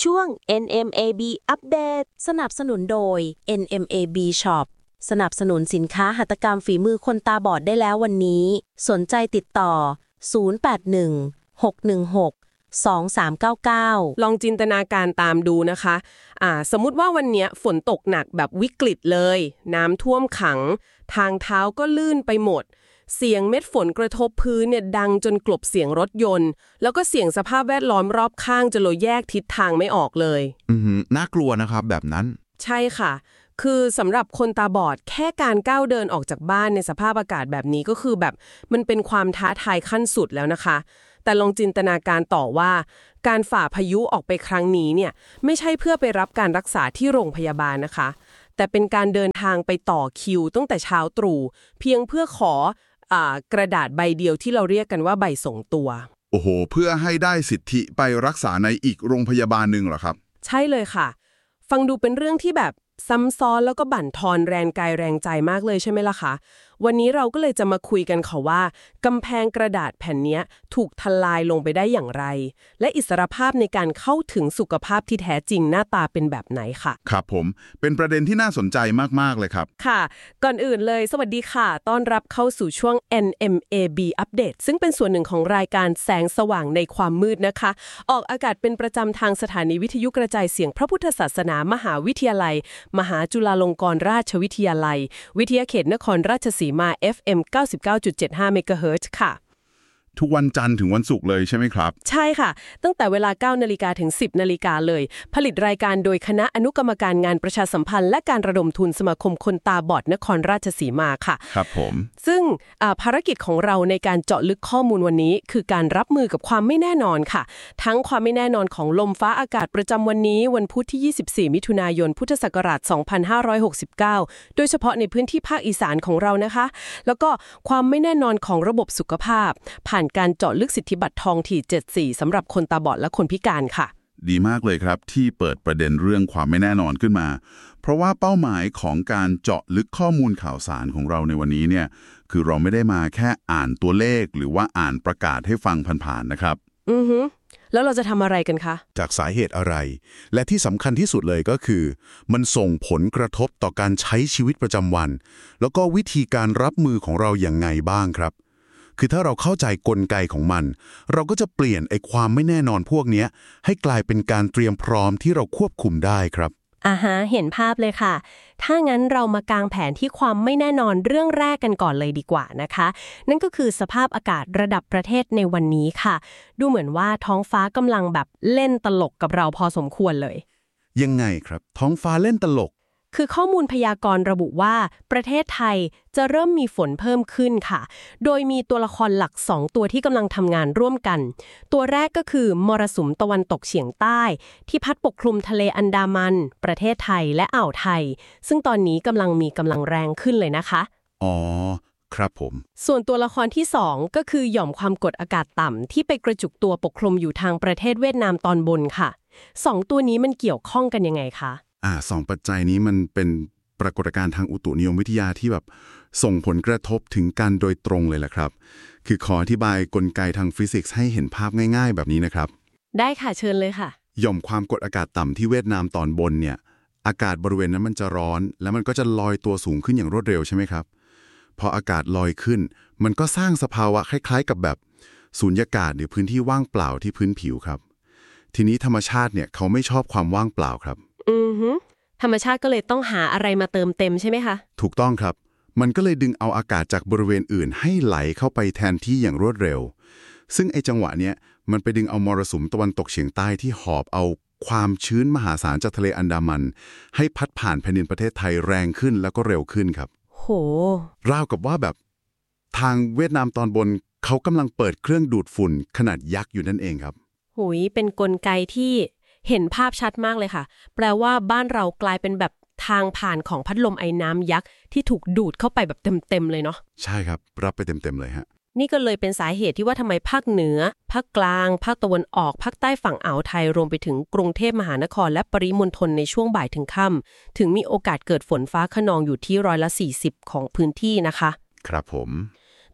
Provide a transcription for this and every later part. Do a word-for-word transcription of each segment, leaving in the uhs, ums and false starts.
ช่วง เอ็น เอ็ม เอ บี อัปเดตสนับสนุนโดย เอ็น เอ็ม เอ บี Shop สนับสนุนสินค้าหัตถกรรมฝีมือคนตาบอดได้แล้ววันนี้สนใจติดต่อศูนย์ แปด หนึ่ง หก หนึ่ง หก สอง สาม เก้า เก้าลองจินตนาการตามดูนะคะอ่าสมมุติว่าวันเนี้ยฝนตกหนักแบบวิกฤตเลยน้ำท่วมขังทางเท้าก็ลื่นไปหมดเสียงเม็ดฝนกระทบพื้นเนี่ยดังจนกลบเสียงรถยนต์แล้วก็เสียงสภาพแวดล้อมรอบข้างจนเราแยกทิศทางไม่ออกเลยอือน่ากลัวนะครับแบบนั้นใช่ค่ะคือสำหรับคนตาบอดแค่การก้าวเดินออกจากบ้านในสภาพอากาศแบบนี้ก็คือแบบมันเป็นความท้าทายขั้นสุดแล้วนะคะแต่ลองจินตนาการต่อว่าการฝ่าพายุออกไปครั้งนี้เนี่ยไม่ใช่เพื่อไปรับการรักษาที่โรงพยาบาลนะคะแต่เป็นการเดินทางไปต่อคิวตั้งแต่เช้าตรู่เพียงเพื่อขออ่ากระดาษใบเดียวที่เราเรียกกันว่าใบส่งตัวโอ้โหเพื่อให้ได้สิทธิไปรักษาในอีกโรงพยาบาลหนึ่งเหรอครับใช่เลยค่ะฟังดูเป็นเรื่องที่แบบซ้ำซ้อนแล้วก็บั่นทอนแรงกายแรงใจมากเลยใช่ไหมล่ะคะวันนี้เราก็เลยจะมาคุยกันค่ะว่ากำแพงกระดาษแผ่นนี้ถูกทลายลงไปได้อย่างไรและอิสรภาพในการเข้าถึงสุขภาพที่แท้จริงหน้าตาเป็นแบบไหนค่ะครับผมเป็นประเด็นที่น่าสนใจมากๆเลยครับค่ะก่อนอื่นเลยสวัสดีค่ะต้อนรับเข้าสู่ช่วง เอ็น เอ็ม เอ บี Update ซึ่งเป็นส่วนหนึ่งของรายการแสงสว่างในความมืดนะคะออกอากาศเป็นประจำทางสถานีวิทยุกระจายเสียงพระพุทธศาสนามหาวิทยาลัยมหาจุฬาลงกรณราชวิทยาลัยวิทยาเขตนครราชสีมา เอฟ เอ็ม เก้าสิบเก้าจุดเจ็ดห้า เมกะเฮิรตซ์ ค่ะทุกวันจันทร์ถึงวันศุกร์เลยใช่ไหมครับใช่ค่ะตั้งแต่เวลา เก้านาฬิกา ถึง สิบนาฬิกาเลยผลิตรายการโดยคณะอนุกรรมการงานประชาสัมพันธ์และการระดมทุนสมาคมคนตาบอดนครราชสีมาค่ะครับผมซึ่งภารกิจของเราในการเจาะลึกข้อมูลวันนี้คือการรับมือกับความไม่แน่นอนค่ะทั้งความไม่แน่นอนของลมฟ้าอากาศประจำวันนี้วันพุธที่ยี่สิบสี่มิถุนายนพุทธศักราชสองพันห้าร้อยหกสิบเก้าโดยเฉพาะในพื้นที่ภาคอีสานของเรานะคะแล้วก็ความไม่แน่นอนของระบบสุขภาพผ่านการเจาะลึกสิทธิบัตรทองที่เจ็ดสิบสี่สำหรับคนตาบอดและคนพิการค่ะดีมากเลยครับที่เปิดประเด็นเรื่องความไม่แน่นอนขึ้นมาเพราะว่าเป้าหมายของการเจาะลึกข้อมูลข่าวสารของเราในวันนี้เนี่ยคือเราไม่ได้มาแค่อ่านตัวเลขหรือว่าอ่านประกาศให้ฟังผ่านๆนะครับอือฮึแล้วเราจะทำอะไรกันคะจากสาเหตุอะไรและที่สำคัญที่สุดเลยก็คือมันส่งผลกระทบต่อการใช้ชีวิตประจำวันแล้วก็วิธีการรับมือของเราอย่างไงบ้างครับคือถ้าเราเข้าใจกลไกของมันเราก็จะเปลี่ยนไอ้ความไม่แน่นอนพวกนี้ให้กลายเป็นการเตรียมพร้อมที่เราควบคุมได้ครับอ่าฮะเห็นภาพเลยค่ะถ้างั้นเรามากางแผนที่ความไม่แน่นอนเรื่องแรกกันก่อนเลยดีกว่านะคะนั่นก็คือสภาพอากาศระดับประเทศในวันนี้ค่ะดูเหมือนว่าท้องฟ้ากำลังแบบเล่นตลกกับเราพอสมควรเลยยังไงครับท้องฟ้าเล่นตลกคือข้อมูลพยากรณ์ระบุว่าประเทศไทยจะเริ่มมีฝนเพิ่มขึ้นค่ะโดยมีตัวละครหลักสองตัวที่กำลังทำงานร่วมกันตัวแรกก็คือมรสุมตะวันตกเฉียงใต้ที่พัดปกคลุมทะเลอันดามันประเทศไทยและอ่าวไทยซึ่งตอนนี้กำลังมีกำลังแรงขึ้นเลยนะคะอ๋อครับผมส่วนตัวละครที่สองก็คือหย่อมความกดอากาศต่ำที่ไปกระจุกตัวปกคลุมอยู่ทางประเทศเวียดนามตอนบนค่ะสองตัวนี้มันเกี่ยวข้องกันยังไงคะอ่าสองปัจจัยนี้มันเป็นปรากฏการณ์ทางอุตุนิยมวิทยาที่แบบส่งผลกระทบถึงกันโดยตรงเลยแหละครับคือขออธิบายกลไกทางฟิสิกส์ให้เห็นภาพง่ายๆแบบนี้นะครับได้ค่ะเชิญเลยค่ะหย่อมความกดอากาศต่ำที่เวียดนามตอนบนเนี่ยอากาศบริเวณนั้นมันจะร้อนแล้วมันก็จะลอยตัวสูงขึ้นอย่างรวดเร็วใช่ไหมครับพออากาศลอยขึ้นมันก็สร้างสภาวะคล้ายๆกับแบบสูญญากาศหรือพื้นที่ว่างเปล่าที่พื้นผิวครับทีนี้ธรรมชาติเนี่ยเขาไม่ชอบความว่างเปล่าครับอือฮึธรรมชาติก็เลยต้องหาอะไรมาเติมเต็มใช่ไหมคะถูกต้องครับมันก็เลยดึงเอาอากาศจากบริเวณอื่นให้ไหลเข้าไปแทนที่อย่างรวดเร็วซึ่งไอ้จังหวะเนี้ยมันไปดึงเอามรสุมตะวันตกเฉียงใต้ที่หอบเอาความชื้นมหาศาลจากทะเลอันดามันให้พัดผ่านแผ่นดินประเทศไทยแรงขึ้นแล้วก็เร็วขึ้นครับโหราวกับว่าแบบทางเวียดนามตอนบนเขากำลังเปิดเครื่องดูดฝุ่นขนาดยักษ์อยู่นั่นเองครับหุยเป็นกลไกที่เห็นภาพชัดมากเลยค่ะแปลว่าบ้านเรากลายเป็นแบบทางผ่านของพัดลมไอ้น้ำยักษ์ที่ถูกดูดเข้าไปแบบเต็มๆเลยเนาะใช่ครับรับไปเต็มๆเลยฮะนี่ก็เลยเป็นสาเหตุที่ว่าทำไมภาคเหนือภาคกลางภาคตะวันออกภาคใต้ฝั่งอ่าวไทยรวมไปถึงกรุงเทพมหานครและปริมณฑลในช่วงบ่ายถึงค่ำถึงมีโอกาสเกิดฝนฟ้าคะนองอยู่ที่ร้อยละสี่สิบของพื้นที่นะคะครับผม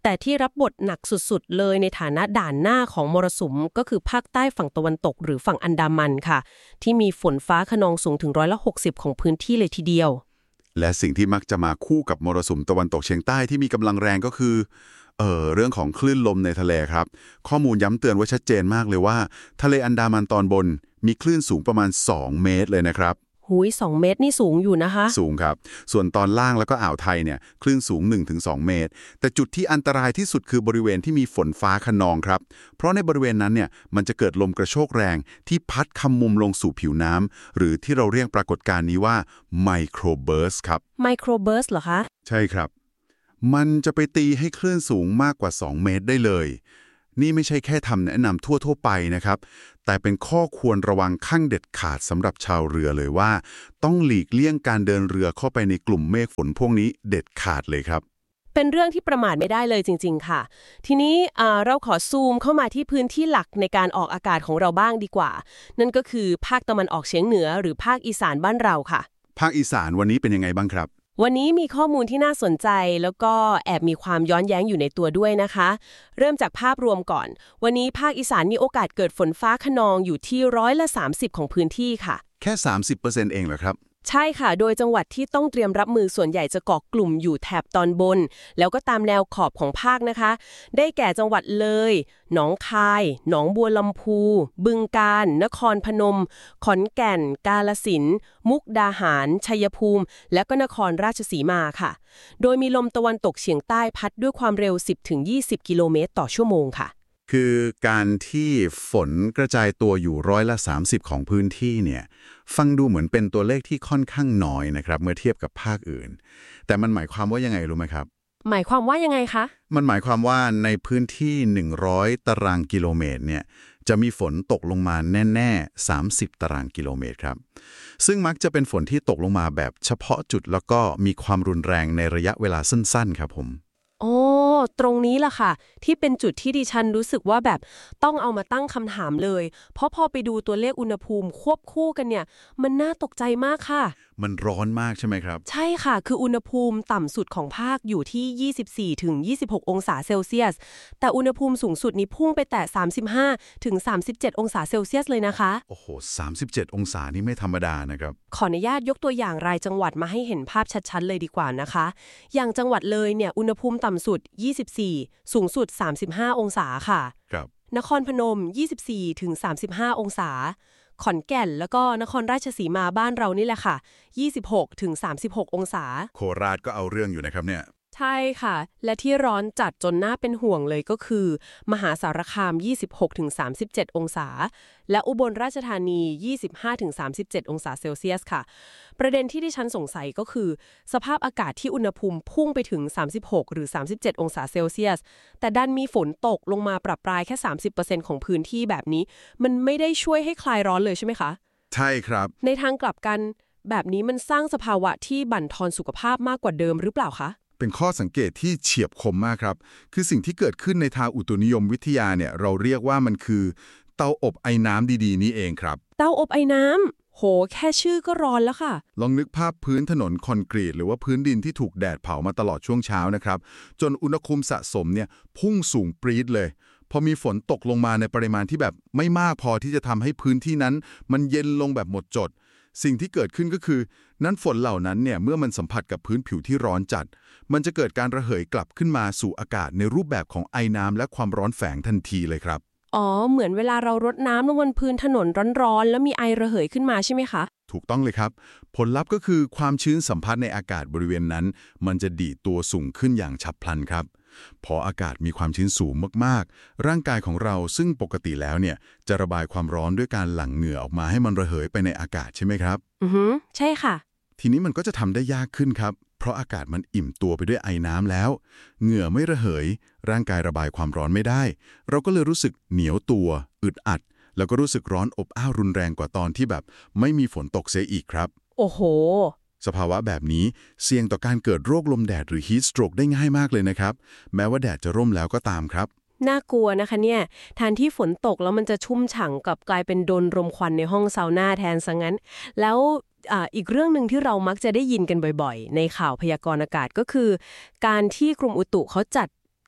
แต่ที่รับบทหนักสุดๆเลยในฐานะด่านหน้าของมรสุมก็คือภาคใต้ฝั่งตะวันตกหรือฝั่งอันดามันค่ะที่มีฝนฟ้าคะนองสูงถึงร้อยละหกสิบของพื้นที่เลยทีเดียวและสิ่งที่มักจะมาคู่กับมรสุมตะวันตกเฉียงใต้ที่มีกำลังแรงก็คือเอ่อเรื่องของคลื่นลมในทะเลครับข้อมูลย้ำเตือนไว้ชัดเจนมากเลยว่าทะเลอันดามันตอนบนมีคลื่นสูงประมาณสองเมตรเลยนะครับหูยสองเมตรนี่สูงอยู่นะคะสูงครับส่วนตอนล่างแล้วก็อ่าวไทยเนี่ยคลื่นสูง หนึ่งถึงสอง เมตรแต่จุดที่อันตรายที่สุดคือบริเวณที่มีฝนฟ้าคะนองครับเพราะในบริเวณนั้นเนี่ยมันจะเกิดลมกระโชกแรงที่พัดคำมุมลงสู่ผิวน้ำหรือที่เราเรียกปรากฏการณ์นี้ว่าไมโครเบิร์สครับไมโครเบิร์สเหรอคะใช่ครับมันจะไปตีให้คลื่นสูงมากกว่าสองเมตรได้เลยนี่ไม่ใช่แค่ทำแนะนำทั่วๆไปนะครับแต่เป็นข้อควรระวังขั้นเด็ดขาดสำหรับชาวเรือเลยว่าต้องหลีกเลี่ยงการเดินเรือเข้าไปในกลุ่มเมฆฝนพวกนี้เด็ดขาดเลยครับเป็นเรื่องที่ประมาทไม่ได้เลยจริงๆค่ะทีนี้เราขอซูมเข้ามาที่พื้นที่หลักในการออกอากาศของเราบ้างดีกว่านั่นก็คือภาคตะวันออกเฉียงเหนือหรือภาคอีสานบ้านเราค่ะภาคอีสานวันนี้เป็นยังไงบ้างครับวันนี้มีข้อมูลที่น่าสนใจแล้วก็แอบมีความย้อนแย้งอยู่ในตัวด้วยนะคะเริ่มจากภาพรวมก่อนวันนี้ภาคอีสานมีโอกาสเกิดฝนฟ้าคะนองอยู่ที่ร้อยละสามสิบของพื้นที่ค่ะแค่ สามสิบเปอร์เซ็นต์ เองเหรอครับใช่ค่ะโดยจังหวัดที่ต้องเตรียมรับมือส่วนใหญ่จะเกาะกลุ่มอยู่แถบตอนบนแล้วก็ตามแนวขอบของภาคนะคะได้แก่จังหวัดเลยหนองคายหนองบัวลำพูบึงกาฬนครพนมขอนแก่นกาฬสินธุ์มุกดาหารชัยภูมิและก็นครราชสีมาค่ะโดยมีลมตะวันตกเฉียงใต้พัดด้วยความเร็ว สิบถึงยี่สิบ กิโลเมตรต่อชั่วโมงค่ะคือการที่ฝนกระจายตัวอยู่ร้อยละสามสิบของพื้นที่เนี่ยฟังดูเหมือนเป็นตัวเลขที่ค่อนข้างน้อยนะครับเมื่อเทียบกับภาคอื่นแต่มันหมายความว่ายังไงรู้ไหมครับหมายความว่ายังไงคะมันหมายความว่าในพื้นที่หนึ่งร้อยตารางกิโลเมตรเนี่ยจะมีฝนตกลงมาแน่ๆสามสิบตารางกิโลเมตรครับซึ่งมักจะเป็นฝนที่ตกลงมาแบบเฉพาะจุดแล้วก็มีความรุนแรงในระยะเวลาสั้นๆครับผมโอ้ตรงนี้ล่ะค่ะที่เป็นจุดที่ดิฉันรู้สึกว่าแบบต้องเอามาตั้งคำถามเลยเพราะพอไปดูตัวเลขอุณหภูมิควบคู่กันเนี่ยมันน่าตกใจมากค่ะมันร้อนมากใช่ไหมครับใช่ค่ะคืออุณหภูมิต่ำสุดของภาคอยู่ที่ ยี่สิบสี่ถึงยี่สิบหก องศาเซลเซียสแต่อุณหภูมิสูงสุดนี้พุ่งไปแตะสามสิบห้าถึงสามสิบเจ็ด องศาเซลเซียสเลยนะคะโอ้โหสามสิบเจ็ดองศานี่ไม่ธรรมดานะครับขออนุญาตยกตัวอย่างรายจังหวัดมาให้เห็นภาพชัดๆเลยดีกว่านะคะอย่างจังหวัดเลยเนี่ยอุณหภูมิต่ำสุดยี่สิบสี่สูงสุดสามสิบห้าองศาค่ะครับนครพนมยี่สิบสี่ถึงสามสิบห้าองศาขอนแก่นแล้วก็นครราชสีมาบ้านเรานี่แหละค่ะยี่สิบหกถึงสามสิบหกองศาโคราชก็เอาเรื่องอยู่นะครับเนี่ยใช่ค่ะและที่ร้อนจัดจนน่าเป็นห่วงเลยก็คือมหาสารคาม ยี่สิบหกถึงสามสิบเจ็ด องศาและอุบลราชธานี ยี่สิบห้าถึงสามสิบเจ็ด องศาเซลเซียสค่ะประเด็นที่ดิฉันสงสัยก็คือสภาพอากาศที่อุณหภูมิพุ่งไปถึงสามสิบหกหรือสามสิบเจ็ดองศาเซลเซียสแต่ดันมีฝนตกลงมาปรับปรายแค่ สามสิบเปอร์เซ็นต์ ของพื้นที่แบบนี้มันไม่ได้ช่วยให้คลายร้อนเลยใช่ไหมคะใช่ครับในทางกลับกันแบบนี้มันสร้างสภาวะที่บั่นทอนสุขภาพมากกว่าเดิมหรือเปล่าคะเป็นข้อสังเกตที่เฉียบคมมากครับคือสิ่งที่เกิดขึ้นในทางอุตุนิยมวิทยาเนี่ยเราเรียกว่ามันคือเตาอบไอ้น้ำดีๆนี่เองครับเตาอบไอ้น้ำโหแค่ชื่อก็ร้อนแล้วค่ะลองนึกภาพพื้นถนนคอนกรีตหรือว่าพื้นดินที่ถูกแดดเผามาตลอดช่วงเช้านะครับจนอุณหภูมิสะสมเนี่ยพุ่งสูงปรี๊ดเลยพอมีฝนตกลงมาในปริมาณที่แบบไม่มากพอที่จะทำให้พื้นที่นั้นมันเย็นลงแบบหมดจดสิ่งที่เกิดขึ้นก็คือนั้นฝนเหล่านั้นเนี่ยเมื่อมันสัมผัสกับพื้นผิวที่ร้อนจัดมันจะเกิดการระเหยกลับขึ้นมาสู่อากาศในรูปแบบของไอน้ำและความร้อนแฝงทันทีเลยครับอ๋อเหมือนเวลาเรารดน้ำลงบนพื้นถนนร้อนๆแล้วมีไอระเหยขึ้นมาใช่ไหมคะถูกต้องเลยครับผลลัพธ์ก็คือความชื้นสัมผัสในอากาศบริเวณนั้นมันจะดีดตัวสูงขึ้นอย่างฉับพลันครับพออากาศมีความชื้นสูงมากๆร่างกายของเราซึ่งปกติแล้วเนี่ยจะระบายความร้อนด้วยการหลั่งเหงื่อออกมาให้มันระเหยไปในอากาศใช่ไหมครับอือฮึใช่ค่ะทีนี้มันก็จะทำได้ยากขึ้นครับเพราะอากาศมันอิ่มตัวไปด้วยไอน้ำแล้วเหงื่อไม่ระเหยร่างกายระบายความร้อนไม่ได้เราก็เลยรู้สึกเหนียวตัวอึดอัดแล้วก็รู้สึกร้อนอบอ้าวรุนแรงกว่าตอนที่แบบไม่มีฝนตกเสียอีกครับโอ้โหสภาวะแบบนี้เสี่ยงต่อการเกิดโรคลมแดดหรือ heat stroke ได้ง่ายมากเลยนะครับแม้ว่าแดดจะร่มแล้วก็ตามครับน่ากลัวนะคะเนี่ยแทนที่ฝนตกแล้วมันจะชุ่มฉ่ำกับกลายเป็นโดนรมควันในห้องซาวน่าแทนซะงั้นแล้วอ่าอีกเรื่องหนึ่งที่เรามักจะได้ยินกันบ่อยๆในข่าวพยากรณ์อากาศก็คือการที่กรมอุตุเขาจัด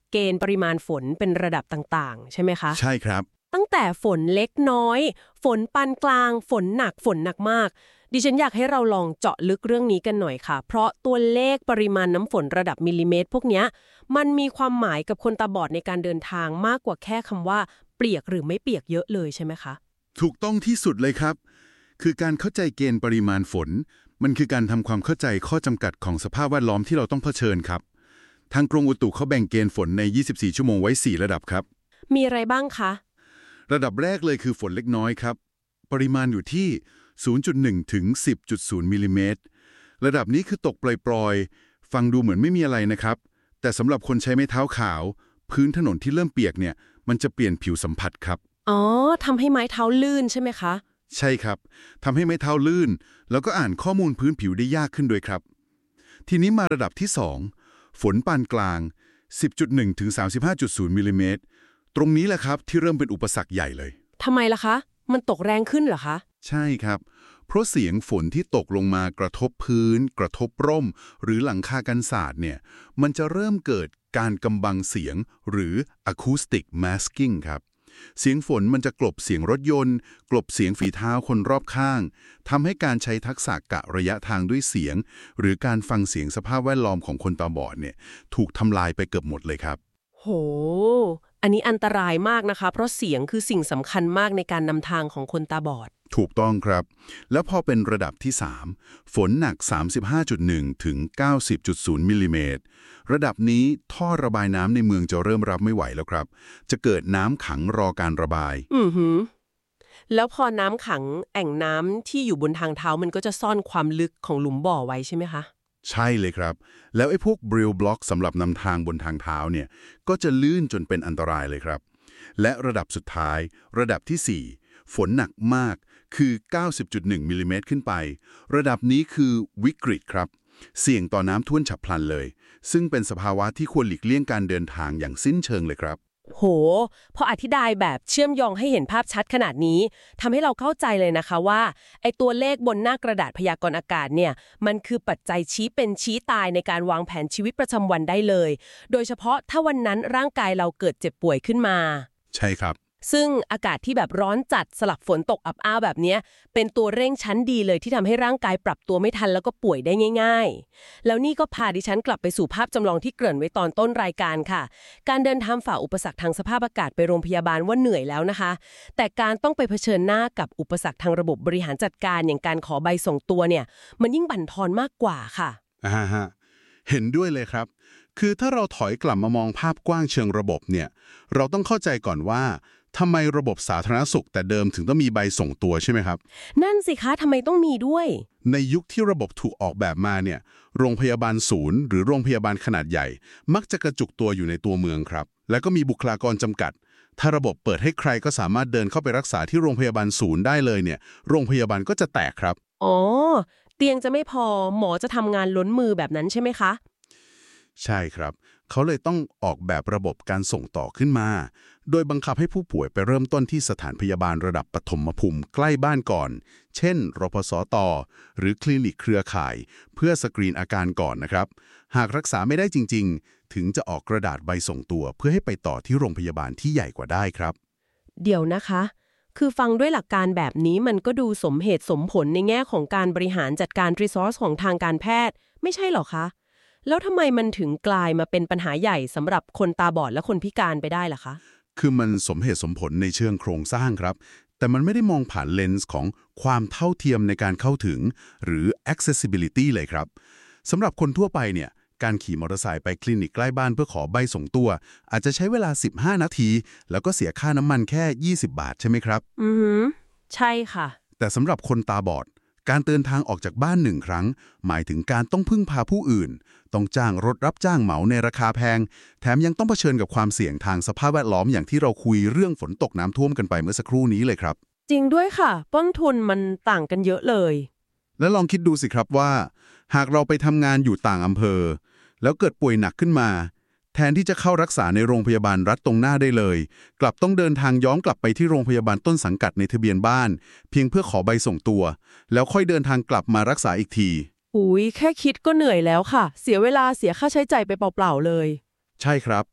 เกณฑ์ปริมาณฝนเป็นระดับต่างๆใช่ไหมคะใช่ครับตั้งแต่ฝนเล็กน้อยฝนปานกลางฝนหนักฝนหนักมากดิฉันอยากให้เราลองเจาะลึกเรื่องนี้กันหน่อยค่ะเพราะตัวเลขปริมาณน้ำฝนระดับมิลลิเมตรพวกเนี้ยมันมีความหมายกับคนตาบอดในการเดินทางมากกว่าแค่คำว่าเปียกหรือไม่เปียกเยอะเลยใช่ไหมคะถูกต้องที่สุดเลยครับคือการเข้าใจเกณฑ์ปริมาณฝนมันคือการทำความเข้าใจข้อจำกัดของสภาพแวดล้อมที่เราต้องเผชิญครับทางกรมอุตุเขาแบ่งเกณฑ์ฝนในยี่สิบสี่ชั่วโมงไว้สี่ระดับครับมีอะไรบ้างคะระดับแรกเลยคือฝนเล็กน้อยครับปริมาณอยู่ที่ ศูนย์จุดหนึ่ง ถึง สิบจุดศูนย์ มิลลิเมตรระดับนี้คือตกปล่อยๆฟังดูเหมือนไม่มีอะไรนะครับแต่สำหรับคนใช้ไม้เท้าขาวพื้นถนนที่เริ่มเปียกเนี่ยมันจะเปลี่ยนผิวสัมผัสครับอ๋อทำให้ไม้เท้าลื่นใช่ไหมคะใช่ครับทำให้ไม้เท้าลื่นแล้วก็อ่านข้อมูลพื้นผิวได้ยากขึ้นด้วยครับทีนี้มาระดับที่สองฝนปานกลาง สิบจุดหนึ่ง ถึง สามสิบห้าจุดศูนย์ มิลลิเมตรตรงนี้แหละครับที่เริ่มเป็นอุปสรรคใหญ่เลยทำไมล่ะคะมันตกแรงขึ้นเหรอคะใช่ครับเพราะเสียงฝนที่ตกลงมากระทบพื้นกระทบร่มหรือหลังคากันศาสตร์เนี่ยมันจะเริ่มเกิดการกำบังเสียงหรือ acoustic masking ครับเสียงฝนมันจะกลบเสียงรถยนต์กลบเสียงฝีเท้าคนรอบข้างทำให้การใช้ทักษะกะระยะทางด้วยเสียงหรือการฟังเสียงสภาพแวดล้อมของคนตาบอดเนี่ยถูกทำลายไปเกือบหมดเลยครับโหอันนี้อันตรายมากนะคะเพราะเสียงคือสิ่งสำคัญมากในการนำทางของคนตาบอดถูกต้องครับแล้วพอเป็นระดับที่สามฝนหนัก สามสิบห้าจุดหนึ่ง ถึง เก้าสิบจุดศูนย์ มิลลิเมตรระดับนี้ท่อระบายน้ำในเมืองจะเริ่มรับไม่ไหวแล้วครับจะเกิดน้ำขังรอการระบายอือหือแล้วพอน้ำขังแอ่งน้ำที่อยู่บนทางเท้ามันก็จะซ่อนความลึกของหลุมบ่อไว้ใช่ไหมคะใช่เลยครับแล้วไอ้พวกบริลบล็อกสำหรับนำทางบนทางเท้าเนี่ยก็จะลื่นจนเป็นอันตรายเลยครับและระดับสุดท้ายระดับที่สี่ฝนหนักมากคือ เก้าสิบจุดหนึ่ง มิลลิเมตรขึ้นไประดับนี้คือวิกฤตครับเสี่ยงต่อน้ำท่วมฉับพลันเลยซึ่งเป็นสภาวะที่ควรหลีกเลี่ยงการเดินทางอย่างสิ้นเชิงเลยครับโหพออธิบายแบบเชื่อมโยงให้เห็นภาพชัดขนาดนี้ทำให้เราเข้าใจเลยนะคะว่าไอ้ตัวเลขบนหน้ากระดาษพยากรณ์อากาศเนี่ยมันคือปัจจัยชี้เป็นชี้ตายในการวางแผนชีวิตประจำวันได้เลยโดยเฉพาะถ้าวันนั้นร่างกายเราเกิดเจ็บป่วยขึ้นมาใช่ครับซึ่งอากาศที่แบบร้อนจัดสลับฝนตกอับอ้าวแบบนี้เป็นตัวเร่งชั้นดีเลยที่ทำให้ร่างกายปรับตัวไม่ทันแล้วก็ป่วยได้ง่ายๆแล้วนี่ก็พาดิฉันกลับไปสู่ภาพจำลองที่เกริ่นไว้ตอนต้นรายการค่ะการเดินทางฝ่าอุปสรรคทางสภาพอากาศไปโรงพยาบาลว่าเหนื่อยแล้วนะคะแต่การต้องไปเผชิญหน้ากับอุปสรรคทางระบบบริหารจัดการอย่างการขอใบส่งตัวเนี่ยมันยิ่งบั่นทอนมากกว่าค่ะอ่าฮะเห็นด้วยเลยครับคือถ้าเราถอยกลับมามองภาพกว้างเชิงระบบเนี่ยเราต้องเข้าใจก่อนว่าทำไมระบบสาธารณสุขแต่เดิมถึงต้องมีใบส่งตัวใช่ไหมครับนั่นสิคะทำไมต้องมีด้วยในยุคที่ระบบถูกออกแบบมาเนี่ยโรงพยาบาลศูนย์หรือโรงพยาบาลขนาดใหญ่มักจะกระจุกตัวอยู่ในตัวเมืองครับแล้วก็มีบุคลากรจำกัดถ้าระบบเปิดให้ใครก็สามารถเดินเข้าไปรักษาที่โรงพยาบาลศูนย์ได้เลยเนี่ยโรงพยาบาลก็จะแตกครับอ๋อเตียงจะไม่พอหมอจะทำงานล้นมือแบบนั้นใช่ไหมคะใช่ครับเขาเลยต้องออกแบบระบบการส่งต่อขึ้นมาโดยบังคับให้ผู้ป่วยไปเริ่มต้นที่สถานพยาบาลระดับปฐมภูมิใกล้บ้านก่อนเช่นรพสตหรือคลินิกเครือข่ายเพื่อสกรีนอาการก่อนนะครับหากรักษาไม่ได้จริงๆถึงจะออกกระดาษใบส่งตัวเพื่อให้ไปต่อที่โรงพยาบาลที่ใหญ่กว่าได้ครับเดี๋ยวนะคะคือฟังด้วยหลักการแบบนี้มันก็ดูสมเหตุสมผลในแง่ของการบริหารจัดการรีซอสของทางการแพทย์ไม่ใช่หรอคะแล้วทำไมมันถึงกลายมาเป็นปัญหาใหญ่สำหรับคนตาบอดและคนพิการไปได้ล่ะคะคือมันสมเหตุสมผลในเชิงโครงสร้างครับแต่มันไม่ได้มองผ่านเลนส์ของความเท่าเทียมในการเข้าถึงหรือ accessibility เลยครับสำหรับคนทั่วไปเนี่ยการขี่มอเตอร์ไซค์ไปคลินิกใกล้บ้านเพื่อขอใบส่งตัวอาจจะใช้เวลาสิบห้านาทีแล้วก็เสียค่าน้ำมันแค่ยี่สิบบาทใช่ไหมครับอือฮึใช่ค่ะแต่สำหรับคนตาบอดการเดินทางออกจากบ้านหนึ่งครั้งหมายถึงการต้องพึ่งพาผู้อื่นต้องจ้างรถรับจ้างเหมาในราคาแพงแถมยังต้องเผชิญกับความเสี่ยงทางสภาพแวดล้อมอย่างที่เราคุยเรื่องฝนตกน้ำท่วมกันไปเมื่อสักครู่นี้เลยครับจริงด้วยค่ะต้นทุนมันต่างกันเยอะเลยแล้วลองคิดดูสิครับว่าหากเราไปทำงานอยู่ต่างอำเภอแล้วเกิดป่วยหนักขึ้นมาแทนที่จะเข้ารักษาในโรงพยาบาลรัฐตรงหน้าได้เลยกลับต้องเดินทางย้อนกลับไปที่โรงพยาบาลต้นสังกัดในทะเบียนบ้านเพียงเพื่อขอใบส่งตัวแล้วค่อยเดินทางกลับมารักษาอีกทีอุ๊ยแค่คิดก็เหนื่อยแล้วค่ะเสียเวลาเสียค่าใช้จ่ายไปเปล่าๆเลยใช่ครับ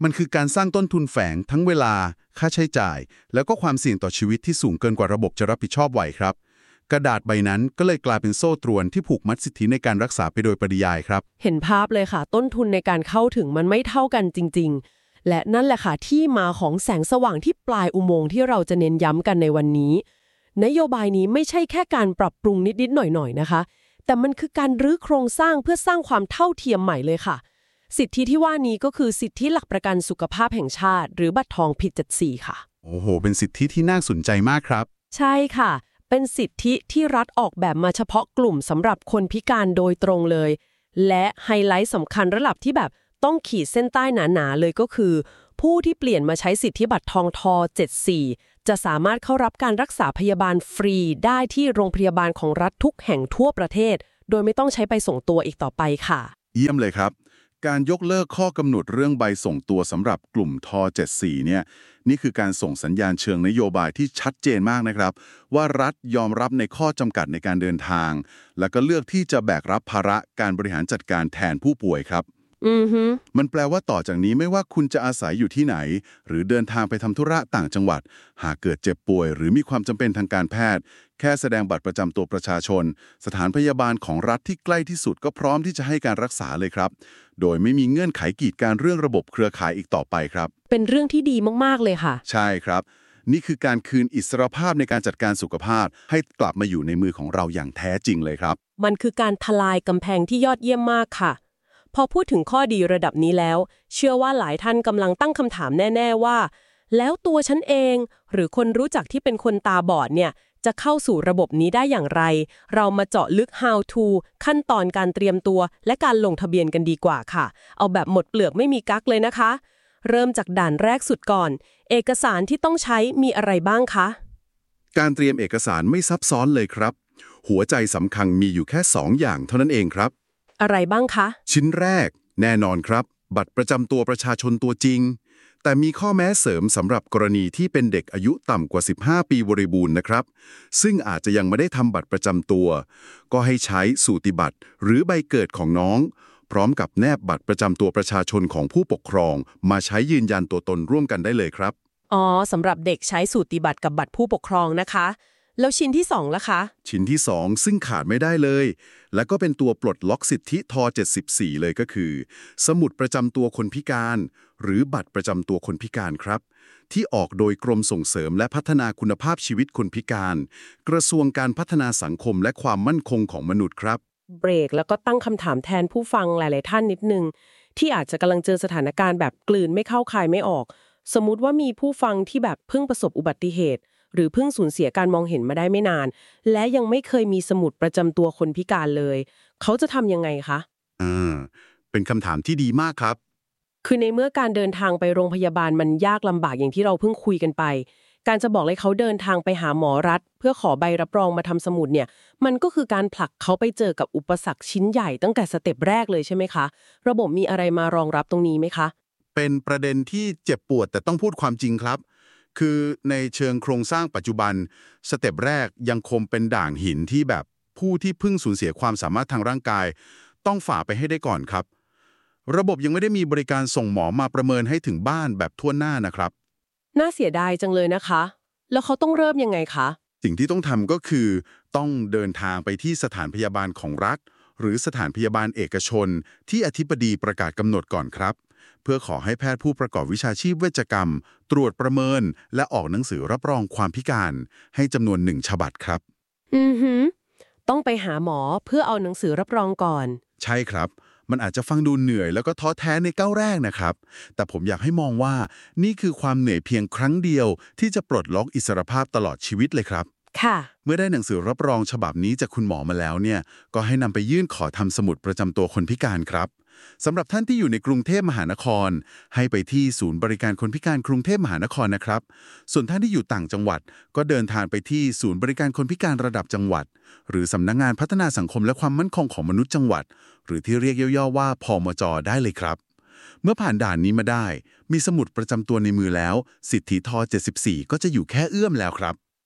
มันคือการสร้างต้นทุนแฝงทั้งเวลาค่าใช้จ่ายแล้วก็ความเสี่ยงต่อชีวิตที่สูงเกินกว่าระบบจะรับผิดชอบไหวครับกระดาษใบนั้นก็เลยกลายเป็นโซ่ตรวนที่ผูกมัดสิทธิในการรักษาไปโดยปริยายครับเห็นภาพเลยค่ะต้นทุนในการเข้าถึงมันไม่เท่ากันจริงๆและนั่นแหละค่ะที่มาของแสงสว่างที่ปลายอุโมงค์ที่เราจะเน้นย้ำกันในวันนี้นโยบายนี้ไม่ใช่แค่การปรับปรุงนิดๆหน่อยๆนะคะแต่มันคือการรื้อโครงสร้างเพื่อสร้างความเท่าเทียมใหม่เลยค่ะสิทธิที่ว่านี้ก็คือสิทธิหลักประกันสุขภาพแห่งชาติหรือบัตรทองผิดเจ็ดสี่ค่ะโอ้โหเป็นสิทธิที่น่าสนใจมากครับใช่ค่ะเป็นสิทธิที่รัฐออกแบบมาเฉพาะกลุ่มสำหรับคนพิการโดยตรงเลยและไฮไลท์สำคัญระดับที่แบบต้องขีดเส้นใต้หนาๆเลยก็คือผู้ที่เปลี่ยนมาใช้สิทธิบัตรทองทเจ็ดสี่จะสามารถเข้ารับการรักษาพยาบาลฟรีได้ที่โรงพยาบาลของรัฐทุกแห่งทั่วประเทศโดยไม่ต้องใช้ใบส่งตัวอีกต่อไปค่ะเยี่ยมเลยครับการยกเลิกข้อกำหนดเรื่องใบส่งตัวสำหรับกลุ่มทเจ็ดสี่เนี่ยนี่คือการส่งสัญญาณเชิงนโยบายที่ชัดเจนมากนะครับว่ารัฐยอมรับในข้อจำกัดในการเดินทางแล้วก็เลือกที่จะแบกรับภาระการบริหารจัดการแทนผู้ป่วยครับอือฮึมันแปลว่าต่อจากนี้ไม่ว่าคุณจะอาศัยอยู่ที่ไหนหรือเดินทางไปทำธุระต่างจังหวัดหากเกิดเจ็บป่วยหรือมีความจำเป็นทางการแพทย์แค่แสดงบัตรประจำตัวประชาชนสถานพยาบาลของรัฐที่ใกล้ที่สุดก็พร้อมที่จะให้การรักษาเลยครับโดยไม่มีเงื่อนไขกีดกันเรื่องระบบเครือข่ายอีกต่อไปครับเป็นเรื่องที่ดีมากๆเลยค่ะใช่ครับนี่คือการคืนอิสรภาพในการจัดการสุขภาพให้กลับมาอยู่ในมือของเราอย่างแท้จริงเลยครับมันคือการทลายกำแพงที่ยอดเยี่ยมมากค่ะพอพูดถึงข้อดีระดับนี้แล้วเชื่อว่าหลายท่านกำลังตั้งคำถามแน่ๆว่าแล้วตัวฉันเองหรือคนรู้จักที่เป็นคนตาบอดเนี่ยจะเข้าสู่ระบบนี้ได้อย่างไรเรามาเจาะลึก how to ขั้นตอนการเตรียมตัวและการลงทะเบียนกันดีกว่าค่ะเอาแบบหมดเปลือกไม่มีกั๊กเลยนะคะเริ่มจากด่านแรกสุดก่อนเอกสารที่ต้องใช้มีอะไรบ้างคะการเตรียมเอกสารไม่ซับซ้อนเลยครับหัวใจสำคัญมีอยู่แค่สองอย่างเท่านั้นเองครับอะไรบ้างคะชิ้นแรกแน่นอนครับบัตรประจำตัวประชาชนตัวจริงแต่มีข้อแม้เสริมสำหรับกรณีที่เป็นเด็กอายุต่ำกว่าสิบห้าปีบริบูรณ์นะครับซึ่งอาจจะยังไม่ได้ทำบัตรประจำตัวก็ให้ใช้สูติบัตรหรือใบเกิดของน้องพร้อมกับแนบบัตรประจำตัวประชาชนของผู้ปกครองมาใช้ยืนยันตัวตนร่วมกันได้เลยครับอ๋อสำหรับเด็กใช้สูติบัตรกับบัตรผู้ปกครองนะคะแล้วชิ้นที่สองล่ะคะชิ้นที่สองซึ่งขาดไม่ได้เลยและก็เป็นตัวปลดล็อกสิทธิทเจ็ดสิบสี่เลยก็คือสมุดประจำตัวคนพิการหรือบัตรประจำตัวคนพิการครับที่ออกโดยกรมส่งเสริมและพัฒนาคุณภาพชีวิตคนพิการกระทรวงการพัฒนาสังคมและความมั่นคงของมนุษย์ครับเบรกแล้วก็ตั้งคำถามแทนผู้ฟังหลายๆท่านนิดนึงที่อาจจะกำลังเจอสถานการณ์แบบกลืนไม่เข้าคายไม่ออกสมมุติว่ามีผู้ฟังที่แบบเพิ่งประสบอุบัติเหตุหรือเพิ่งสูญเสียการมองเห็นมาได้ไม่นานและยังไม่เคยมีสมุดประจำตัวคนพิการเลยเขาจะทำยังไงคะอ่าเป็นคำถามที่ดีมากครับคือในเมื่อการเดินทางไปโรงพยาบาลมันยากลำบากอย่างที่เราเพิ่งคุยกันไปการจะบอกให้เขาเดินทางไปหาหมอรัฐเพื่อขอใบรับรองมาทำสมุดเนี่ยมันก็คือการผลักเขาไปเจอกับอุปสรรคชิ้นใหญ่ตั้งแต่สเต็ปแรกเลยใช่ไหมคะระบบมีอะไรมารองรับตรงนี้ไหมคะเป็นประเด็นที่เจ็บปวดแต่ต้องพูดความจริงครับคือในเชิงโครงสร้างปัจจุบันสเต็ปแรกยังคงเป็นด่างหินที่แบบผู้ที่เพิ่งสูญเสียความสามารถทางร่างกายต้องฝ่าไปให้ได้ก่อนครับระบบยังไม่ได้มีบริการส่งหมอมาประเมินให้ถึงบ้านแบบทั่วหน้านะครับน่าเสียดายจังเลยนะคะแล้วเขาต้องเริ่มยังไงคะสิ่งที่ต้องทำก็คือต้องเดินทางไปที่สถานพยาบาลของรัฐหรือสถานพยาบาลเอกชนที่อธิบดีประกาศกำหนดก่อนครับเพื่อขอให้แพทย์ผู้ประกอบวิชาชีพเวชกรรมตรวจประเมินและออกหนังสือรับรองความพิการให้จำนวนหนึ่งฉบับครับอือหือต้องไปหาหมอเพื่อเอาหนังสือรับรองก่อนใช่ครับมันอาจจะฟังดูเหนื่อยแล้วก็ท้อแท้ในก้าวแรกนะครับแต่ผมอยากให้มองว่านี่คือความเหนื่อยเพียงครั้งเดียวที่จะปลดล็อกอิสรภาพตลอดชีวิตเลยครับค่ะเมื่อได้หนังสือรับรองฉบับนี้จากคุณหมอมาแล้วเนี่ยก็ให้นำไปยื่นขอทำสมุดประจำตัวคนพิการครับสำหรับท่านที่อยู่ในกรุงเทพมหานครให้ไปที่ศูนย์บริการคนพิการกรุงเทพมหานครนะครับส่วนท่านที่อยู่ต่างจังหวัดก็เดินทางไปที่ศูนย์บริการคนพิการระดับจังหวัดหรือสำนักงานพัฒนาสังคมและความมั่นคงของมนุษย์จังหวัดหรือที่เรียกย่อๆว่าพมจ.ได้เลยครับเมื่อผ่านด่านนี้มาได้มีสมุดประจำตัวในมือแล้วสิทธิทเจ็ดสิบสี่ก็จะอยู่แค่เอื้อมแล้วครับ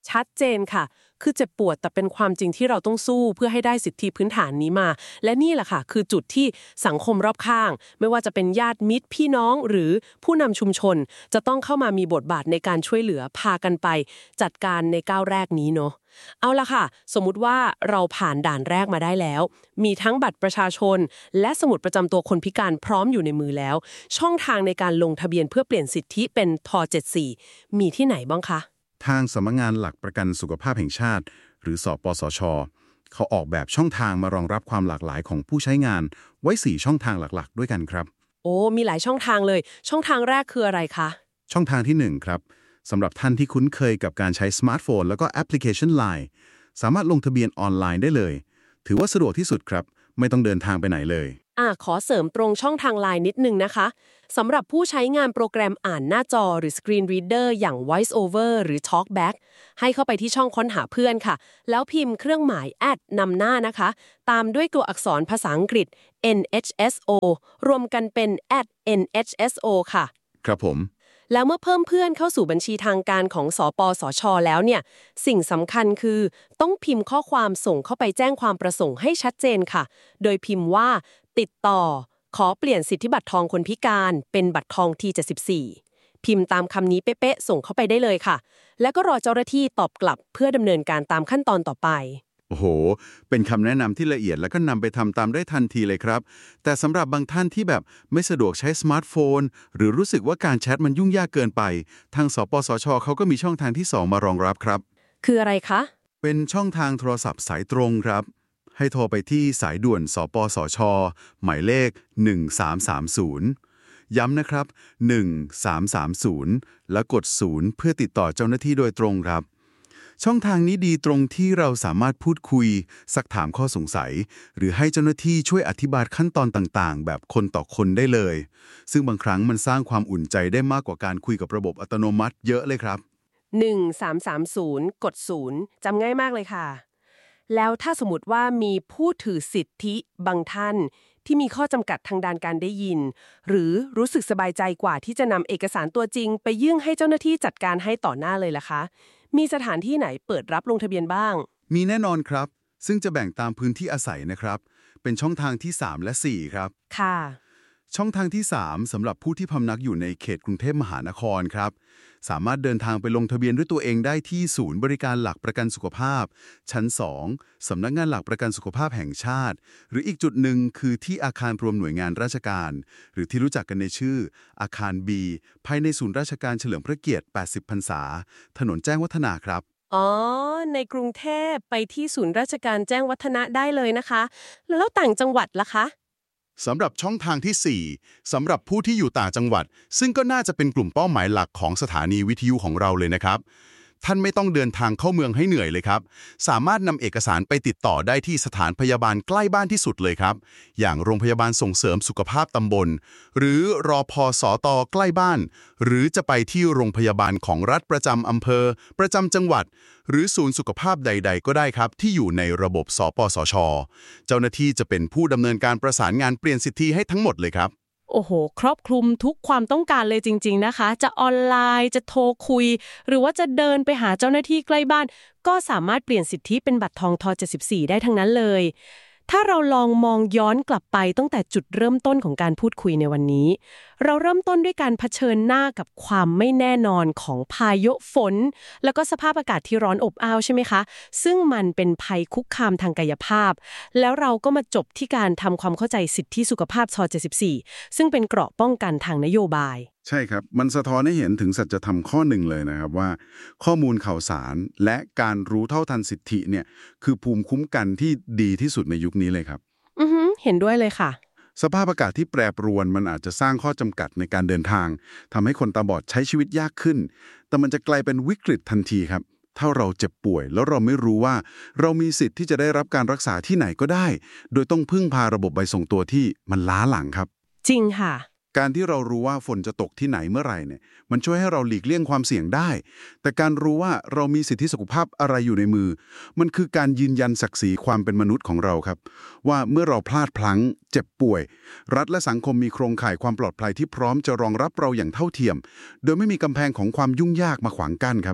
ชัดเจนค่ะคือเจ็บปวดแต่เป็นความจริงที่เราต้องสู้เพื่อให้ได้สิทธิพื้นฐานนี้มาและนี่แหละค่ะคือจุดที่สังคมรอบข้างไม่ว่าจะเป็นญาติมิตรพี่น้องหรือผู้นำชุมชนจะต้องเข้ามามีบทบาทในการช่วยเหลือพากันไปจัดการในก้าวแรกนี้เนาะเอาละค่ะสมมุติว่าเราผ่านด่านแรกมาได้แล้วมีทั้งบัตรประชาชนและสมุดประจำตัวคนพิการพร้อมอยู่ในมือแล้วช่องทางในการลงทะเบียนเพื่อเปลี่ยนสิทธิเป็นทเจ็ดสิบสี่มีที่ไหนบ้างคะทางสำนักงานหลักประกันสุขภาพแห่งชาติหรือสปสช.เขาออกแบบช่องทางมารองรับความหลากหลายของผู้ใช้งานไว้สี่ช่องทางหลักๆด้วยกันครับโอ้มีหลายช่องทางเลยช่องทางแรกคืออะไรคะช่องทางที่หนึ่งครับสำหรับท่านที่คุ้นเคยกับการใช้สมาร์ทโฟนแล้วก็แอปพลิเคชัน ไลน์ สามารถลงทะเบียนออนไลน์ได้เลยถือว่าสะดวกที่สุดครับไม่ต้องเดินทางไปไหนเลยอ่ะขอเสริมตรงช่องทาง ไลน์ นิดนึงนะคะสำหรับผู้ใช้งานโปรแกรมอ่านหน้าจอหรือ Screen Reader อย่าง Voice Over หรือ Talkback ให้เข้าไปที่ช่องค้นหาเพื่อนค่ะแล้วพิมพ์เครื่องหมายแอดนำหน้านะคะตามด้วยตัวอักษรภาษาอังกฤษ เอ็น เอช เอส โอ รวมกันเป็น แอท เอ็น เอช เอส โอ ค่ะครับผมแล้วเมื่อเพิ่มเพื่อนเข้าสู่บัญชีทางการของสปสช.แล้วเนี่ยสิ่งสำคัญคือต้องพิมพ์ข้อความส่งเข้าไปแจ้งความประสงค์ให้ชัดเจนค่ะโดยพิมพ์ว่าติดต่อขอเปลี่ยนสิทธิบัตรทองคนพิการเป็นบัตรทอง ที เจ็ดสิบสี่ พิมพ์ตามคำนี้เป๊ะๆส่งเข้าไปได้เลยค่ะแล้วก็รอเจ้าหน้าที่ตอบกลับเพื่อดำเนินการตามขั้นตอนต่อไปโอ้โหเป็นคำแนะนำที่ละเอียดแล้วก็นำไปทำตามได้ทันทีเลยครับแต่สำหรับบางท่านที่แบบไม่สะดวกใช้สมาร์ทโฟนหรือรู้สึกว่าการแชทมันยุ่งยากเกินไปทางสปสช.เขาก็มีช่องทางที่สองมารองรับครับคืออะไรคะเป็นช่องทางโทรศัพท์สายตรงครับให้โทรไปที่สายด่วนสปสช.หมายเลขหนึ่งสามสามศูนย์ย้ำนะครับหนึ่งสามสามศูนย์แล้วกดศูนย์เพื่อติดต่อเจ้าหน้าที่โดยตรงครับช่องทางนี้ดีตรงที่เราสามารถพูดคุยซักถามข้อสงสัยหรือให้เจ้าหน้าที่ช่วยอธิบายขั้นตอนต่างๆแบบคนต่อคนได้เลยซึ่งบางครั้งมันสร้างความอุ่นใจได้มากกว่าการคุยกับระบบอัตโนมัติเยอะเลยครับหนึ่งสามสามศูนย์กดศูนย์จำง่ายมากเลยค่ะแล้วถ้าสมมติว่ามีผู้ถือสิทธิบางท่านที่มีข้อจำกัดทางด้านการได้ยินหรือรู้สึกสบายใจกว่าที่จะนำเอกสารตัวจริงไปยื่นให้เจ้าหน้าที่จัดการให้ต่อหน้าเลยล่ะคะมีสถานที่ไหนเปิดรับลงทะเบียนบ้างมีแน่นอนครับซึ่งจะแบ่งตามพื้นที่อาศัยนะครับเป็นช่องทางที่สามและสี่ครับค่ะช่องทางที่สามสำหรับผู้ที่พำนักอยู่ในเขตกรุงเทพมหานครครับสามารถเดินทางไปลงทะเบียนด้วยตัวเองได้ที่ศูนย์บริการหลักประกันสุขภาพชั้นสองสำนักงานหลักประกันสุขภาพแห่งชาติหรืออีกจุดหนึ่งคือที่อาคารรวมหน่วยงานราชการหรือที่รู้จักกันในชื่ออาคาร B ภายในศูนย์ราชการเฉลิมพระเกียรติแปดสิบพรรษาถนนแจ้งวัฒนะครับอ๋อในกรุงเทพไปที่ศูนย์ราชการแจ้งวัฒนะได้เลยนะคะแล้วต่างจังหวัดล่ะคะสำหรับช่องทางที่สี่สำหรับผู้ที่อยู่ต่างจังหวัดซึ่งก็น่าจะเป็นกลุ่มเป้าหมายหลักของสถานีวิทยุของเราเลยนะครับท่านไม่ต้องเดินทางเข้าเมืองให้เหนื่อยเลยครับสามารถนำเอกสารไปติดต่อได้ที่สถานพยาบาลใกล้บ้านที่สุดเลยครับอย่างโรงพยาบาลส่งเสริมสุขภาพตำบลหรือรพสตใกล้บ้านหรือจะไปที่โรงพยาบาลของรัฐประจำอำเภอประจำจังหวัดหรือศูนย์สุขภาพใดๆก็ได้ครับที่อยู่ในระบบสปสช.เจ้าหน้าที่จะเป็นผู้ดำเนินการประสานงานเปลี่ยนสิทธิให้ทั้งหมดเลยครับโอ้โหครอบคลุมทุกความต้องการเลยจริงๆนะคะจะออนไลน์จะโทรคุยหรือว่าจะเดินไปหาเจ้าหน้าที่ใกล้บ้านก็สามารถเปลี่ยนสิทธิเป็นบัตรทองทเจ็ดสิบสี่ได้ทั้งนั้นเลยถ้าเราลองมองย้อนกลับไปตั้งแต่จุดเริ่มต้นของการพูดคุยในวันนี้เราเริ่มต้นด้วยการเผชิญหน้ากับความไม่แน่นอนของพายุฝนแล้วก็สภาพอากาศที่ร้อนอบอ้าวใช่ไหมคะซึ่งมันเป็นภัยคุกคามทางกายภาพแล้วเราก็มาจบที่การทำความเข้าใจสิทธิสุขภาพทเจ็ดสิบสี่ซึ่งเป็นเกราะป้องกันทางนโยบายใช่ครับมันสะท้อนให้เห็นถึงสัจธรรมข้อหนึ่งเลยนะครับว่าข้อมูลข่าวสารและการรู้เท่าทันสิทธิเนี่ยคือภูมิคุ้มกันที่ดีที่สุดในยุคนี้เลยครับอือฮึเห็นด้วยเลยค่ะสภาพอากาศที่แปรปรวนมันอาจจะสร้างข้อจำกัดในการเดินทางทำให้คนตาบอดใช้ชีวิตยากขึ้นแต่มันจะกลายเป็นวิกฤตทันทีครับถ้าเราเจ็บป่วยแล้วเราไม่รู้ว่าเรามีสิทธิ์ที่จะได้รับการรักษาที่ไหนก็ได้โดยต้องพึ่งพาระบบใบส่งตัวที่มันล้าหลังครับจริงค่ะการที่เรารู้ว่าฝนจะตกที่ไหนเมื่อไหร่เนี่ยมันช่วยให้เราหลีกเลี่ยงความเสี่ยงได้แต่การรู้ว่าเรามีสิทธิสุขภาพอะไรอยู่ในมือมันคือการยืนยันศักดิ์ศรีความเป็นมนุษย์ของเราครับว่าเมื่อเราพลาดพลั้งเจ็บป่วยรัฐและสังคมมีโครงข่ายความปลอดภัยที่พร้อมจะรองรับเราอย่างเท่าเทียมโดยไม่มีกำแพงของความยุ่งยากมาขวางกั้นครับ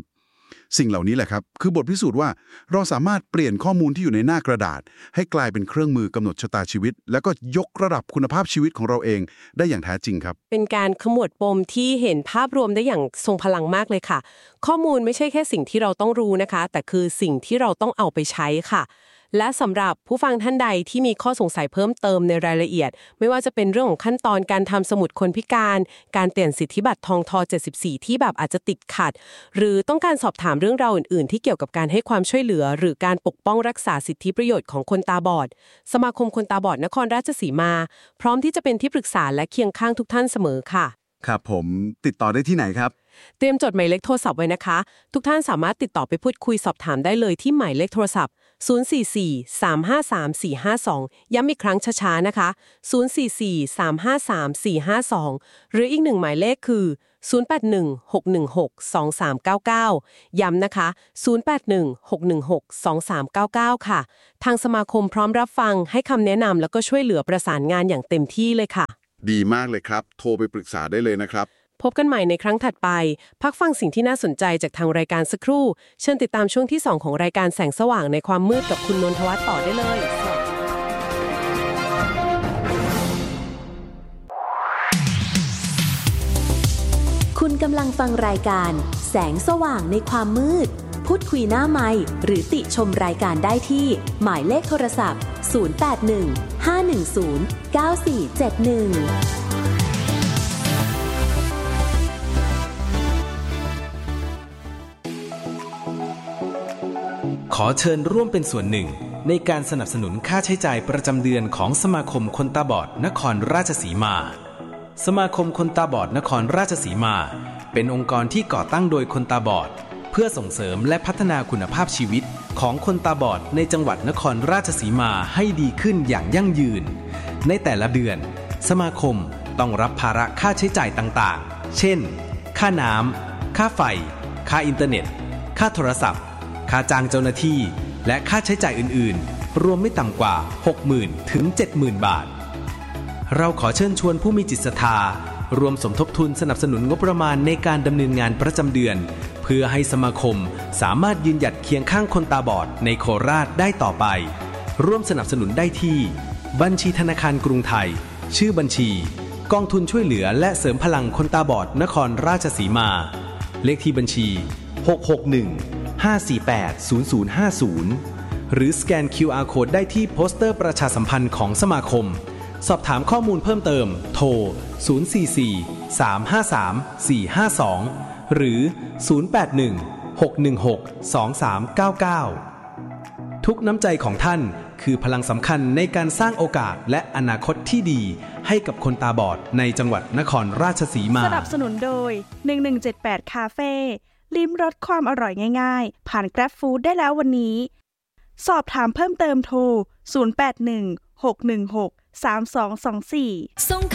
สิ่งเหล่านี้แหละครับคือบทพิสูจน์ว่าเราสามารถเปลี่ยนข้อมูลที่อยู่ในหน้ากระดาษให้กลายเป็นเครื่องมือกำหนดชะตาชีวิตแล้วก็ยกระดับคุณภาพชีวิตของเราเองได้อย่างแท้จริงครับเป็นการขมวดปมที่เห็นภาพรวมได้อย่างทรงพลังมากเลยค่ะข้อมูลไม่ใช่แค่สิ่งที่เราต้องรู้นะคะแต่คือสิ่งที่เราต้องเอาไปใช้ค่ะและสำหรับผู้ฟังท่านใดที่มีข้อสงสัยเพิ่มเติมในรายละเอียดไม่ว่าจะเป็นเรื่องของขั้นตอนการทำสมุดคนพิการการเปลี่ยนสิทธิบัตรทองทเจ็ดสิบสี่ที่แบบอาจจะติดขัดหรือต้องการสอบถามเรื่องราวอื่นๆที่เกี่ยวกับการให้ความช่วยเหลือหรือการปกป้องรักษาสิทธิประโยชน์ของคนตาบอดสมาคมคนตาบอดนครราชสีมาพร้อมที่จะเป็นที่ปรึกษาและเคียงข้างทุกท่านเสมอค่ะครับผมติดต่อได้ที่ไหนครับเตรียมจดหมายเลขโทรศัพท์ไว้นะคะทุกท่านสามารถติดต่อไปพูดคุยสอบถามได้เลยที่หมายเลขโทรศัพท์ศูนย์ สี่ สี่ สาม ห้า สาม สี่ ห้า สองย้ำอีกครั้งช้าๆนะคะศูนย์ สี่ สี่ สาม ห้า สาม สี่ ห้า สองหรืออีกหนึ่งหมายเลขคือศูนย์ แปด หนึ่ง หก หนึ่ง หก สอง สาม เก้า เก้าย้ำนะคะศูนย์ แปด หนึ่ง หก หนึ่ง หก สอง สาม เก้า เก้าค่ะทางสมาคมพร้อมรับฟังให้คำแนะนำแล้วก็ช่วยเหลือประสานงานอย่างเต็มที่เลยค่ะดีมากเลยครับโทรไปปรึกษาได้เลยนะครับพบกันใหม่ในครั้งถัดไปพักฟังสิ่งที่น่าสนใจจากทางรายการสักครู่เชิญติดตามช่วงที่สองของรายการแสงสว่างในความมืดกับคุณนนทวัฒน์ต่อได้เลยคุณกำลังฟังรายการแสงสว่างในความมืดพูดคุยหน้าไมค์หรือติชมรายการได้ที่หมายเลขโทรศัพท์ศูนย์ แปด หนึ่ง ห้า หนึ่ง ศูนย์ เก้า สี่ เจ็ด หนึ่งขอเชิญร่วมเป็นส่วนหนึ่งในการสนับสนุนค่าใช้จ่ายประจำเดือนของสมาคมคนตาบอดนครราชสีมาสมาคมคนตาบอดนครราชสีมาเป็นองค์กรที่ก่อตั้งโดยคนตาบอดเพื่อส่งเสริมและพัฒนาคุณภาพชีวิตของคนตาบอดในจังหวัดนครราชสีมาให้ดีขึ้นอย่างยั่งยืนในแต่ละเดือนสมาคมต้องรับภาระค่าใช้จ่ายต่างๆเช่นค่าน้ำค่าไฟค่าอินเทอร์เน็ตค่าโทรศัพท์ค่าจ้างเจ้าหน้าที่และค่าใช้จ่ายอื่นๆรวมไม่ต่ำกว่า หกหมื่น ถึง เจ็ดหมื่น บาทเราขอเชิญชวนผู้มีจิตศรัทธารวมสมทบทุนสนับสนุนงบประมาณในการดำเนินงานประจำเดือนเพื่อให้สมาคมสามารถยืนหยัดเคียงข้างคนตาบอดในโคราชได้ต่อไปร่วมสนับสนุนได้ที่บัญชีธนาคารกรุงไทยชื่อบัญชีกองทุนช่วยเหลือและเสริมพลังคนตาบอดนครราชสีมาเลขที่บัญชีหก หก หนึ่ง ห้า สี่ แปด ศูนย์ ศูนย์ ห้า ศูนย์หรือสแกน คิว อาร์ Code ได้ที่โปสเตอร์ประชาสัมพันธ์ของสมาคมสอบถามข้อมูลเพิ่มเติมโทรศูนย์ สี่ สี่ สาม ห้า สาม สี่ ห้า สองหรือศูนย์ แปด หนึ่ง หก หนึ่ง หก สอง สาม เก้า เก้าทุกน้ำใจของท่านคือพลังสำคัญในการสร้างโอกาสและอนาคตที่ดีให้กับคนตาบอดในจังหวัดนครราชสีมาสนับสนุนโดยหนึ่ง หนึ่ง เจ็ด แปดคาเฟ่ลิ้มรสความอร่อยง่ายๆผ่าน Grab Food ได้แล้ววันนี้สอบถามเพิ่มเติมโทรศูนย์ แปด หนึ่ง หก หนึ่ง หก สาม สอง สอง สี่